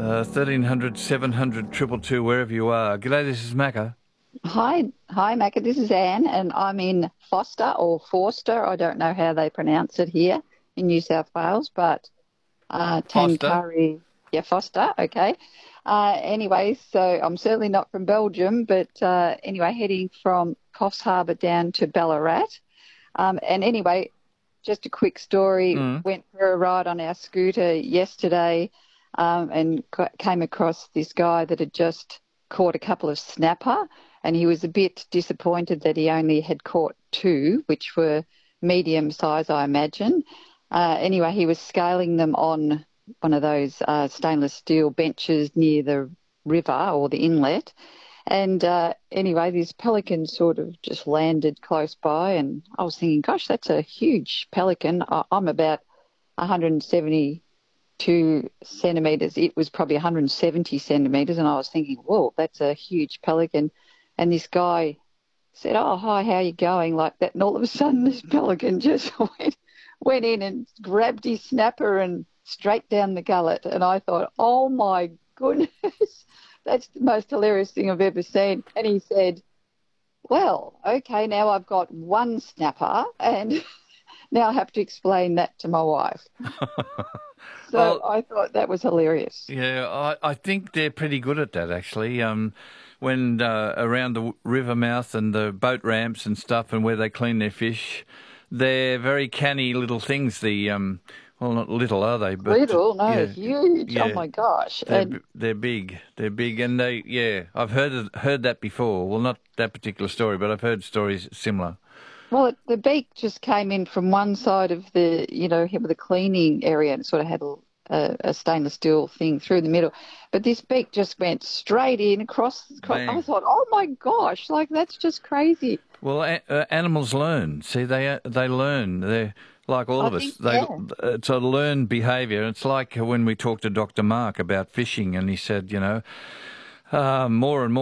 1300 700 222, wherever you are. G'day, this is Macca. Hi, Macca. This is Anne, and I'm in Foster or Forster. I don't know how they pronounce it here in New South Wales, but Foster. Tankari, yeah, Foster. Okay. Anyway, so I'm certainly not from Belgium, but anyway, heading from Coffs Harbour down to Ballarat. And anyway, just a quick story. Mm. Went for a ride on our scooter yesterday, and came across this guy that had just caught a couple of snapper, and he was a bit disappointed that he only had caught two, which were medium size, I imagine. Anyway, he was scaling them on one of those stainless steel benches near the river or the inlet. And anyway, this pelican sort of just landed close by, and I was thinking, gosh, that's a huge pelican. I'm about 172 centimetres. It was probably 170 centimetres, and I was thinking, whoa, that's a huge pelican. And this guy said, oh, hi, how you going? Like that, and all of a sudden this pelican just went in and grabbed his snapper and straight down the gullet. And I thought, oh, my goodness, that's the most hilarious thing I've ever seen. And he said, well, okay, now I've got one snapper and now I have to explain that to my wife. So Well, I thought that was hilarious. yeah, I think they're pretty good at that, actually. When around the river mouth and the boat ramps and stuff and where they clean their fish, they're very canny little things. Well, not little, are they? But Little, no, yeah, huge. yeah, Oh, my gosh. they're big. They're big, and I've heard that before. Well, not that particular story, but I've heard stories similar. Well, the beak just came in from one side of the, the cleaning area, and it sort of had a stainless steel thing through the middle. But this beak just went straight in across. I thought, oh my gosh, like that's just crazy. Well, animals learn. See, they learn. They're like all of us. It's a learned behaviour. It's like when we talked to Dr. Mark about fishing, and he said, more and more.